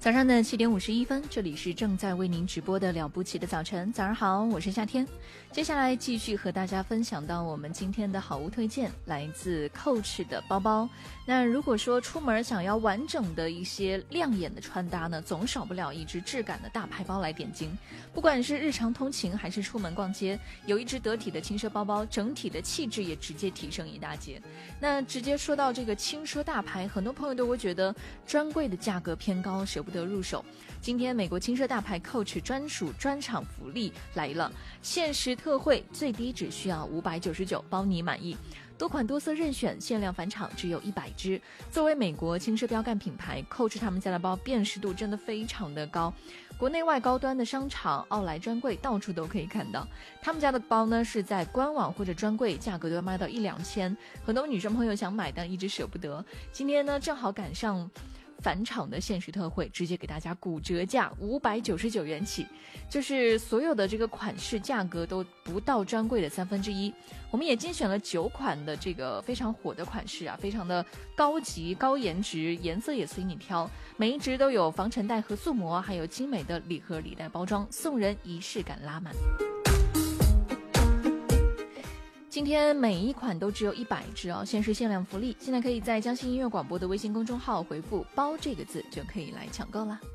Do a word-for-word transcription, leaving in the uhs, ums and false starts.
早上的七点五十一分，这里是正在为您直播的了不起的早晨。早上好，我是夏天。接下来继续和大家分享到我们今天的好物推荐，来自 Coach 的包包。那如果说出门想要完整的一些亮眼的穿搭呢，总少不了一只质感的大牌包来点睛。不管是日常通勤还是出门逛街，有一只得体的轻奢包包，整体的气质也直接提升一大截。那直接说到这个轻奢大牌，很多朋友都会觉得专柜的价格偏高，舍不得入手。今天美国轻奢大牌 Coach 专属专场福利来了，限时特惠，最低只需要五百九十九，包你满意。多款多色任选，限量返场，只有一百只。作为美国轻奢标杆品牌 Coach 他们家的包辨识度真的非常的高，国内外高端的商场、奥莱专柜到处都可以看到。他们家的包呢是在官网或者专柜价格都要卖到一两千，很多女生朋友想买但一直舍不得。今天呢正好赶上返场的限时特惠，直接给大家骨折价五百九十九元起，就是所有的这个款式价格都不到专柜的三分之一。我们也精选了九款的这个非常火的款式啊，非常的高级高颜值，颜色也随你挑，每一只都有防尘袋和塑膜，还有精美的礼盒礼袋包装，送人仪式感拉满。今天每一款都只有一百只哦，限时限量福利，现在可以在江西音乐广播的微信公众号回复包这个字就可以来抢购啦。